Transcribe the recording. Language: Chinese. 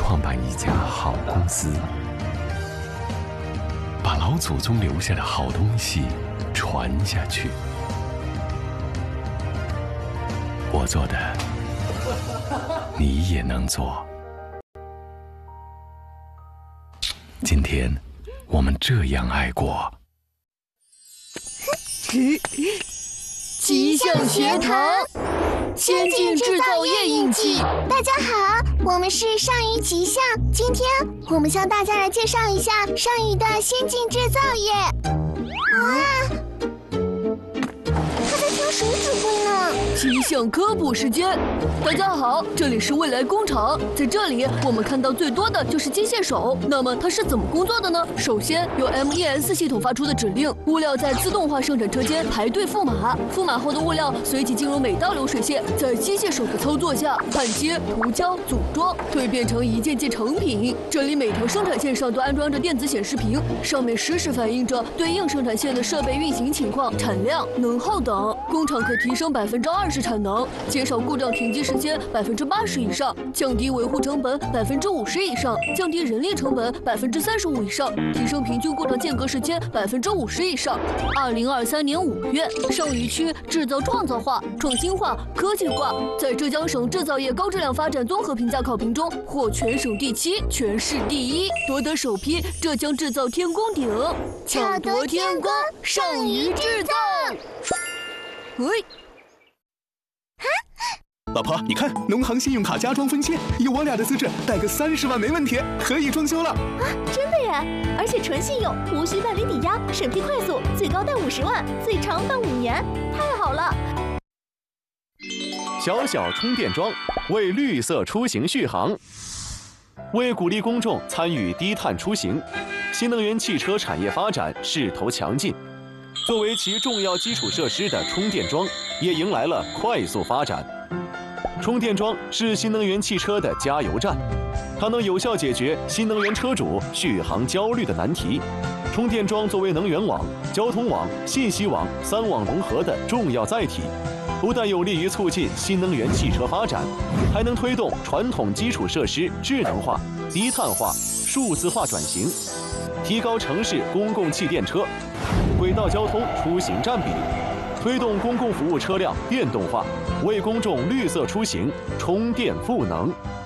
创办一家好公司，把老祖宗留下的好东西传下去。我做的，你也能做。今天，我们这样爱过。 吉祥学堂，先进制造业印记。 大家好，我们是上虞吉祥。今天我们向大家来介绍一下上虞的先进制造业。他在听谁指挥呢？ 吉祥科普时间，大家好，这里是未来工厂。在这里，我们看到最多的就是机械手。那么它是怎么工作的呢？首先，由 MES 系统发出的指令，物料在自动化生产车间排队覆码，覆码后的物料随即进入每道流水线，在机械手的操作下，焊接、涂胶、组装，蜕变成一件件成品。这里每条生产线上都安装着电子显示屏，上面实时反映着对应生产线的设备运行情况、产量、能耗等。工厂可提升20%产能，减少故障停机时间80%以上，降低维护成本50%以上，降低人力成本35%以上，提升平均故障间隔时间50%以上。2023年5月，上虞区制造创造化、创新化、科技化，在浙江省制造业高质量发展综合评价考评中获全省第7、全市第1，夺得首批浙江制造天宫鼎， 巧夺天工，上虞制造。 老婆，你看，农行信用卡加装分线，有我俩的资质，贷个30万没问题，可以装修了。 真的耶！而且纯信用，无需办理抵押，审批快速，最高贷50万，最长办5年，太好了！ 小小充电桩为绿色出行续航。为鼓励公众参与低碳出行，新能源汽车产业发展势头强劲。作为其重要基础设施的充电桩，也迎来了快速发展。充电桩是新能源汽车的加油站，它能有效解决新能源车主续航焦虑的难题。充电桩作为能源网、交通网、信息网3网融合的重要载体，不但有利于促进新能源汽车发展，还能推动传统基础设施智能化、低碳化、数字化转型，提高城市公共汽电车、轨道交通出行占比，推动公共服务车辆电动化，为公众绿色出行充电赋能。